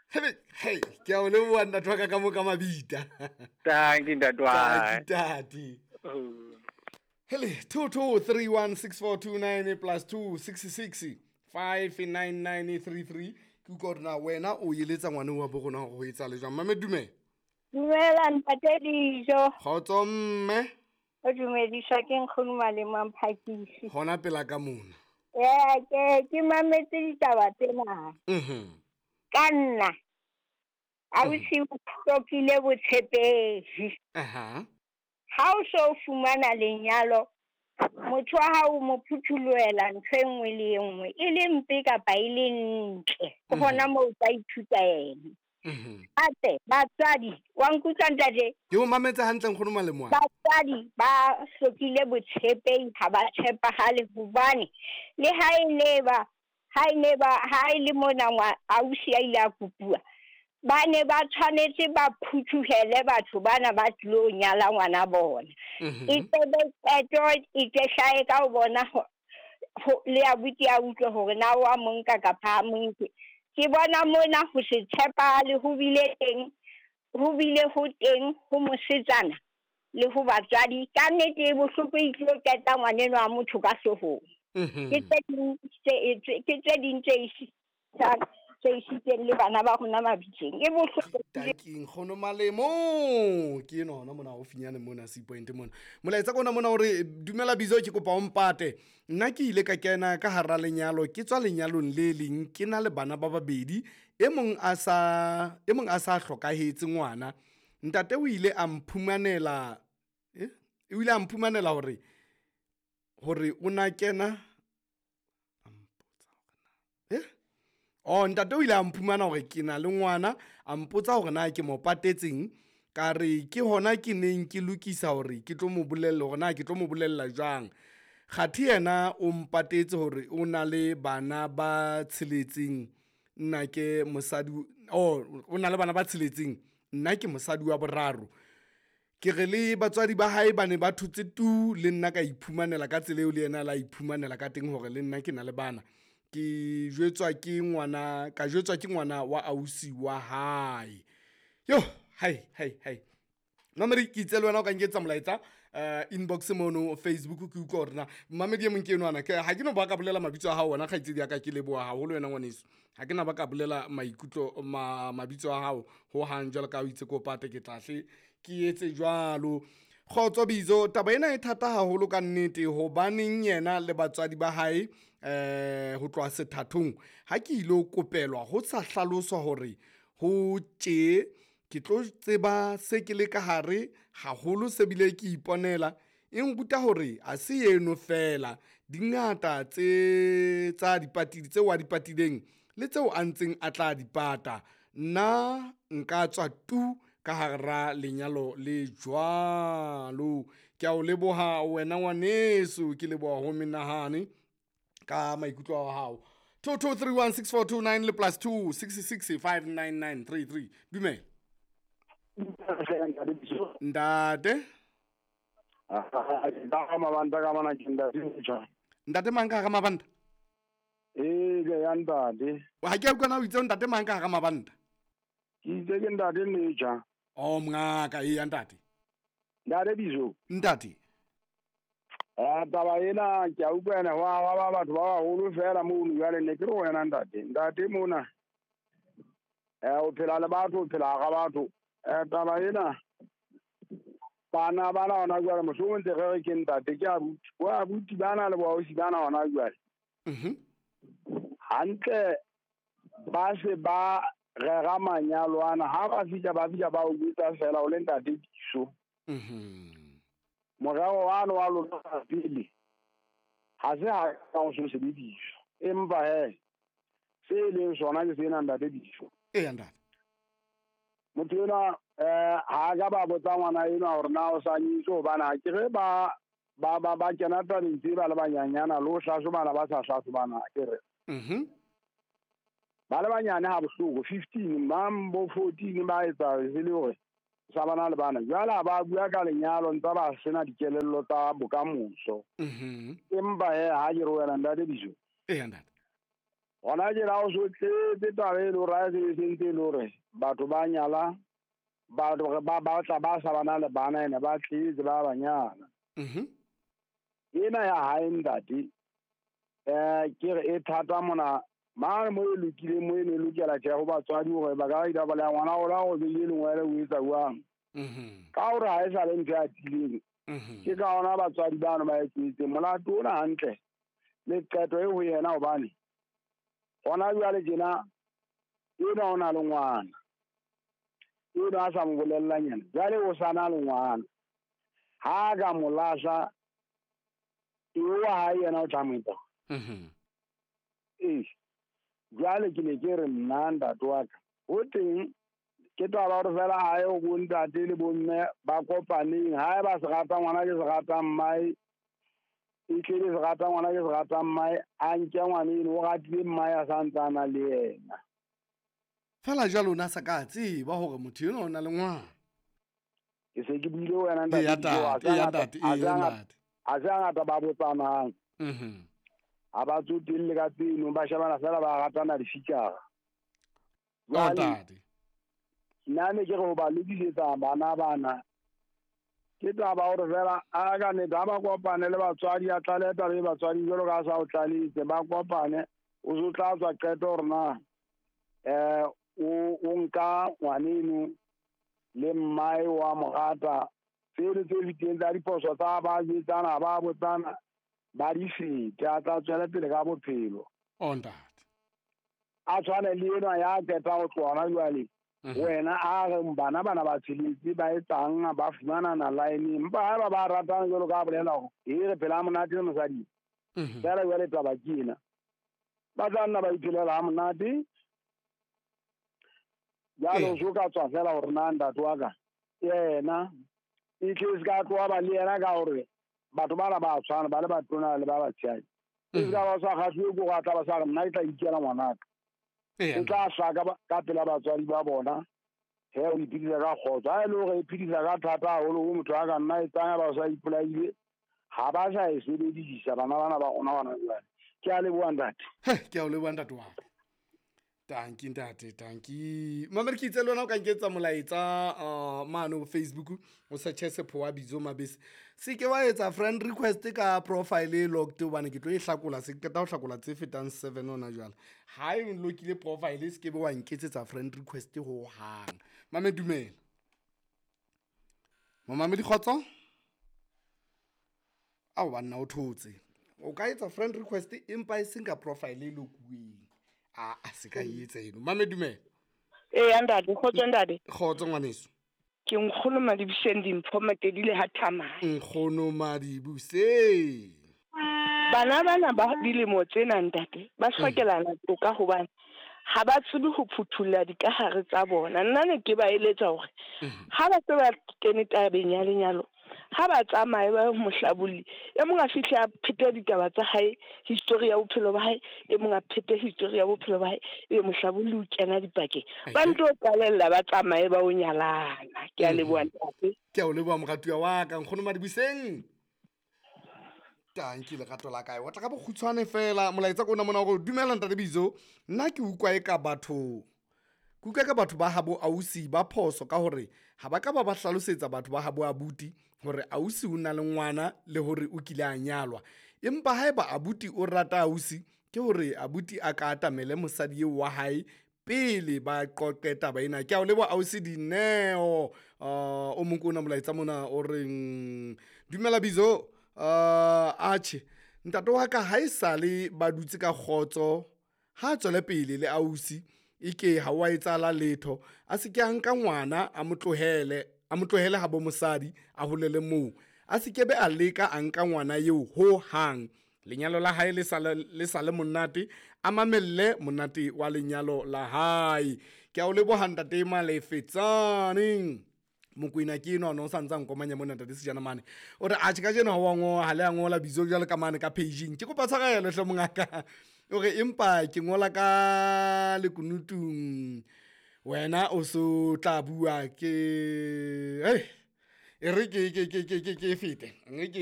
Hey, ke a o leboa ntate wa ka ka mo ka mabita. Thank you, Ntatwa. Tati. Oh. Hele 22316429 plus 266 59933 ke utlwa gore na wena o eletsa ngwane wa bo gona go etsa le jwang mame dume Dumela ntate Dijo. kgotso mme O dumediswa ke nkgono Malema Mphakisi. gona pela ka mona Ke mametse ditaba tsena. Ka nna ausi o hlokile botshepehi. aha Ha o so fumana lenyalo motho wa hao mo phuthulohela ntho e nngwe le e nngwe e le mpe kapa e le ntle go hona moo tsa ithuta yena. Ate batswadi wa nkutlwa ntate ke o mametse hantle nkgono Malema batswadi ba hlokile botshepehi ha ba tshepahale hobane le ha e le mona ausi a ile a kopua ba ne ba tshwanetse ba phuthuhele batho bana ba tlo nyala ngwana bona e tsebe e ke hlae ka ho bona le abuti a utlwe hore na wa monka kapa monke ke bona mona ho se tshepahale ho bile ho teng ho mosetsana le ho batswadi ka nnete bohloko e tlo keta ngwaneno wa motho ka hlohong ke tse ding tse isitseng le bana ba rona mabitseng e bohloko taking kgono Malemo ke eno hona mona ofinyane mona C point mona molaetsa kona mona hore dumela bizo ke kopa o mpate nna ke ile ka kena ka hara lenyalo ke tswa lenyalong le leng ke na le bana ba babedi e mong a sa hlokahetse ngwana ntate o ile a mphumanela hore o na kena ntate o ile a mphumana hore ke na le ngwana a mpotsa hore na ke mo patetseng ka re ke hona ke neng ke lokisa hore ke tlo mo bolella hore na ke tlo mo bolella jwang kgathi yena o mpatetse hore o na le bana ba tsheletseng nna ke mosadi o na le bana ba tsheletseng nna ke mosadi wa boraro ke re le batswadi ba hae ba ne ba thutse tu le nna ka iphumanela ka tsela eo le yena la iphumanela ka teng hore le nna ke na le bana ke jwetswa ke ngwana wa ausi wa hae yo hai mamedi ke itse le wena o ka nketsa molaetsa inbox mono Facebook ke utlwa hore na mamedi e mong ke enwana ha ke no ba ka bolela mabitso a hao wena kgaitsedi ya ka ke leboa haholo wena ngwaneso ha ke na ba ka bolela mabitso a hao ho hang jwalo ka o itse ko pate ke tlahle ke etse jwalo kgotso bizo taba ena e thata haholo ka nnete hobaneng yena le batswadi ba hae ho tloha sethathong ha ke ile kopelwa ho sa hlaloswa hore ho tje ke tlo tseba se ke le ka hare haholo se bile ke iponela e nkuta hore a se eno fela dingata tsa dipatidi tseo a dipatileng le tseo a ntseng a tla dipata nna nka tswa tu ka hara lenyalo le jwalo ke a o leboha wena ngwaneso ke leboha ho menahane ka maikutlo a hao 22316429 le plus 266659933 dumela ntate ntate mang ka hara mabanta ya ntate ha ke a utlwana o itse ntate mang ka hara mabanta ke itse ke ntate Nature mngaka ya ntate Bizo ntate taba ena ke a utlwana wa batho ba baholo fela mono jwale ne ke re wena ntate mona o phela le batho o phela ga batho taba ena bana hona jwale mohlomong ntse re ke ntate ke abuti bana le boausi bana hona jwale hantle ba se ba rera manyalo ana ha ba fika ba o butsa fela o le ntate Diso morero wa lona pele ha se ha ka o se sebediso empa se le sona ke sena ntate Diso ntate motho ena ha ga ba botsa ngwana ena hore na o sa nyiso bana ke re ba kena tabeng tse ba le banyanyana le ho hlahloba ba sa hlahloba ke re ba le banyane ha bohloko 15 ba mbo 14 ba etsa le hore sa bana le bana jwale ba bua ka lenyalo ntse ba sena dikelello tsa bokamoso empa ha ke re wena ntate Diso ntate gona jela o so tletse tabe le ra se sentse le hore batho ba nyala batho ba tla ba sa bana le bana ene ba tletse ba banyana ena ya hae ndati ke re e thata mona mane mo e lokile mo e ne lokela tšea go batswadi gore ba ka ida bala ngwana o la go be le ngwele o etsa uang ka gore ha e sa le ntse a tileng ke ka ona batswadi bano ba etsetse molato ona hantle le qeto e ho yena hobane gona jwale jena ena o na le ngwana ena a sa mo bolellanyana jwale o sana le ngwana ha ka molasa wa hae yena o tlameta jwale ke ne ke re nna ntate wa ka ho teng ke taba gore fela hae o bontate le bomme ba kopaneng hae ba se rata ngwana ke se rata mmae e tlile se rata ngwana ke se rata mmae a nke ngwaneng o ratile mmae a santsana le yena fela jalo o na sa ka tseba gore motho yona o na le ngwana ke se ke buile wena ntate a se ngata ba botsanang a ba tsotelle ka peno ba shebana fela ba ratana difikara nane ke go ba lokisetsa bana ke taba gore fela a ka ne ba kopane le batswadi a tlaleta le batswadi jalo ka sa o tlaletse ba kopane o so tla tswa qeto gore na o nka ngwaneno le mmae wa mogata tsele tse fiteng tsa diposo tsa ba jetsana ba botsana ba di fete a tla tswela pele ka bophelo a tshwane le ena ya keta go tlwana jwale wena a re bana ba tsheletse ba etsang ba fumana na line mpa ha ba ratang jalo ka bolela go e re phela monate mosadi fela jwale taba ke ena ba tla nna ba iphelela monate jalo so ka tswa fela gore na ntate wa ka yena e tle se ka tloa ba le yena ka gore batho ba ba tshwana ba le batona le ba batshadi e ka ba sa kgatlhe go ga tla ba sa re nna e tla ikela ngwanaka e tla hlaka ka pela batswadi ba bona he o iphidisa ka kgotso a ile go iphidisa ka thata haholo go motho a ka nna e tsaya ba sa ipolaile ha ba sa e sebedisa bana ba gona jwale ke a leboa ntate ke a o leboa ntate wa tanki ntate tanki mamere ke itse le wena o ka nketsa molaetsa mano Facebook o searche Sephowa Bizo Mabese se ke wa etsa friend request ka profile e locked hobane ke tlo e hlakola se ke ta o hlakola tse fetang 7 ona jwale ha e lokile profile se ke be wa nketsetsa friend request ho hang mame dumela mama di khotso a wa nna o thotse o ka etsa friend request empa e seng ka profile e lokuweng a se ka etsa eno mame dumela andade khotso ndade khotso ngwaneso ke nkgono Madibuseng dimpho matedile ha thamai nkgono Madibuse bana ba dilemo tsena ntate ba hlokelana toka hobane ha ba tsebe ho phuthulla dikahare tsa bona nna ne ke ba eletsa hore ha ba se ba kene tabeng ya lenyalo ha ba tsamaye ba mohlabuli e mong a fihle a phete ditaba tsa hae history ya bophelo ba hae e mong a phete history ya bophelo ba hae e mohlabuli o kena dipakeng ba ntlo qalella ba tsamaye ba o nyalana ke a leboa ntate ke a o leboa mogatuwa wa ka nkgono Madibuseng tanki le gato la kae wa tla ka bokgutshwane fela molaetsa ko mona go dumela ntate Bizo nna ke ukwa e ka batho ba habo ausi ba phoso ka hore ha ba ka ba hlalosetsa batho ba habo abuti hore ausi o na le ngwana le hore o kile a nyalwa empa haeba abuti o rata ausi ke hore abuti a ka atamele mosadi eo wa hae pele ba qoqeta ba ena ke a o lebo ausi Dineo o mongwe molaetsa mona o reng dumela Bizo ache ntate wa ka ha isale ba dutse ka khotso ha tswele pele le ausi ike ha wa etsala letho a se ke a nka ngwana a motlohele ha bo mosadi a holele moo a se ke be a leka a nka ngwana eo ho hang lenyalo la hae le sale monate a mamelle monate wa lenyalo la hae ke a o leboha ntate Malefetsane mokwena ke eno no santsa nkomanya mona ntate sejana mane o re a tshika jena wa ngo ha le a ngola Bizo jalo ka mane ka pageng ke kopa tshwarelo hle mongaka o re empa ke ngola ka lekunutung wena o so tla bua ke e re ke fete